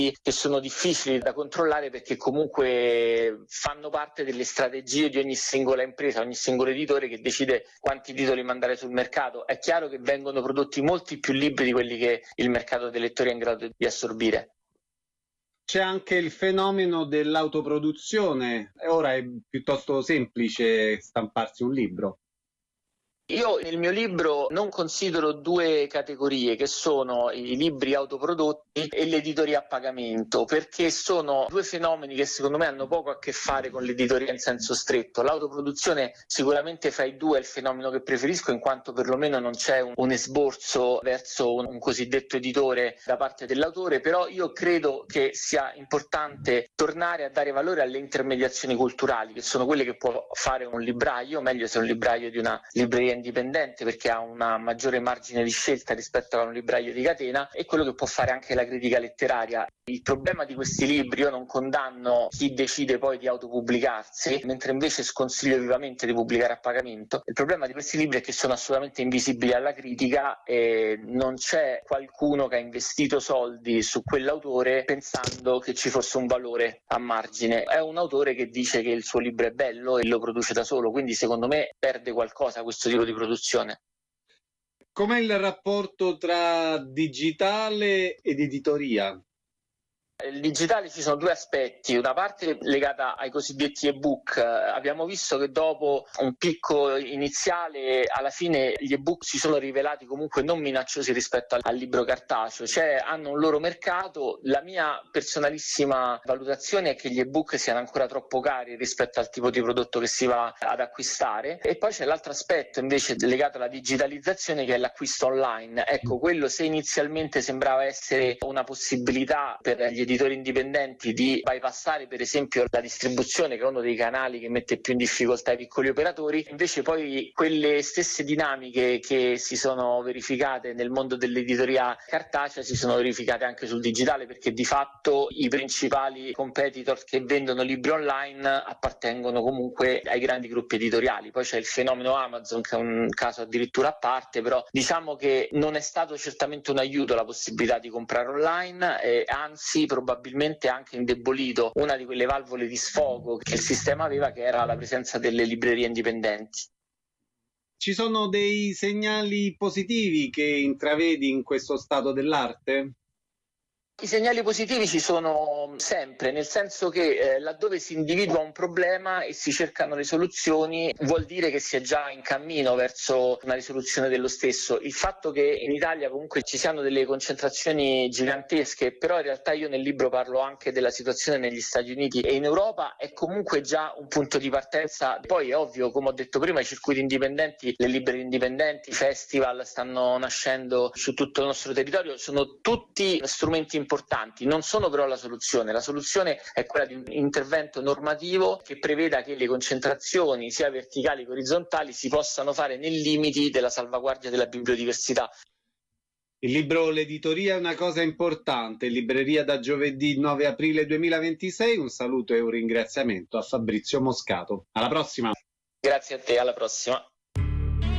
che sono difficili da controllare perché comunque fanno parte delle strategie di ogni singola impresa, ogni singolo editore che decide quanti titoli mandare sul mercato. È chiaro che vengono prodotti molti più libri di quelli che il mercato dei lettori è in grado di assorbire. C'è anche il fenomeno dell'autoproduzione. Ora è piuttosto semplice stamparsi un libro. Io nel mio libro non considero due categorie, che sono i libri autoprodotti e l'editoria a pagamento, perché sono due fenomeni che secondo me hanno poco a che fare con l'editoria in senso stretto. L'autoproduzione sicuramente fra i due è il fenomeno che preferisco, in quanto perlomeno non c'è un esborso verso un cosiddetto editore da parte dell'autore, però io credo che sia importante tornare a dare valore alle intermediazioni culturali, che sono quelle che può fare un libraio, meglio se è un libraio di una libreria indipendente, perché ha una maggiore margine di scelta rispetto a un libraio di catena, e quello che può fare anche la critica letteraria. Il problema di questi libri, io non condanno chi decide poi di autopubblicarsi, mentre invece sconsiglio vivamente di pubblicare a pagamento. Il problema di questi libri è che sono assolutamente invisibili alla critica e non c'è qualcuno che ha investito soldi su quell'autore pensando che ci fosse un valore a margine. È un autore che dice che il suo libro è bello e lo produce da solo, quindi secondo me perde qualcosa questo tipo di produzione. Com'è il rapporto tra digitale ed editoria? Il digitale ci sono due aspetti, una parte legata ai cosiddetti ebook. Abbiamo visto che dopo un picco iniziale alla fine gli ebook si sono rivelati comunque non minacciosi rispetto al libro cartaceo, cioè hanno un loro mercato. La mia personalissima valutazione è che gli ebook siano ancora troppo cari rispetto al tipo di prodotto che si va ad acquistare, e poi c'è l'altro aspetto invece legato alla digitalizzazione, che è l'acquisto online. Ecco, quello se inizialmente sembrava essere una possibilità per gli editori indipendenti di bypassare per esempio la distribuzione, che è uno dei canali che mette più in difficoltà i piccoli operatori, invece poi quelle stesse dinamiche che si sono verificate nel mondo dell'editoria cartacea si sono verificate anche sul digitale, perché di fatto i principali competitor che vendono libri online appartengono comunque ai grandi gruppi editoriali. Poi c'è il fenomeno Amazon, che è un caso addirittura a parte, però diciamo che non è stato certamente un aiuto la possibilità di comprare online, anzi probabilmente anche indebolito una di quelle valvole di sfogo che il sistema aveva, che era la presenza delle librerie indipendenti. Ci sono dei segnali positivi che intravedi in questo stato dell'arte? I segnali positivi ci sono sempre, nel senso che laddove si individua un problema e si cercano le soluzioni, vuol dire che si è già in cammino verso una risoluzione dello stesso. Il fatto che in Italia comunque ci siano delle concentrazioni gigantesche, però in realtà io nel libro parlo anche della situazione negli Stati Uniti e in Europa, è comunque già un punto di partenza. Poi è ovvio, come ho detto prima, i circuiti indipendenti, le librerie indipendenti, i festival stanno nascendo su tutto il nostro territorio, sono tutti strumenti importanti, non sono però la soluzione. La soluzione è quella di un intervento normativo che preveda che le concentrazioni sia verticali che orizzontali si possano fare nei limiti della salvaguardia della biodiversità. Il libro L'editoria è una cosa importante, libreria da giovedì 9 aprile 2026. Un saluto e un ringraziamento a Fabrizio Moscato. Alla prossima! Grazie a te, alla prossima.